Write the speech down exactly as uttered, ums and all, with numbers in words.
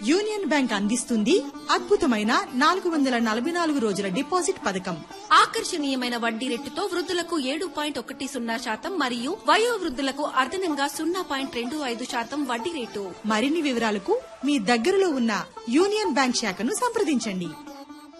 Union bank అందిస్తుంది అద్భుతమైన నాలుగు వందల నలభై నాలుగు రోజుల డిపాజిట్ పథకం. ఆకర్షణీయమైన వడ్డీ రేటుతో వృద్ధులకు ఏడు పాయింట్ ఒకటి సున్నా శాతం మరియు వయో వృద్ధులకు అదనంగా సున్నా పాయింట్ రెండు ఐదు శాతం వడ్డీ రేటు. మరిన్ని వివరాలకు మీ దగ్గరలో ఉన్న యూనియన్ బ్యాంక్ శాఖను సంప్రదించండి.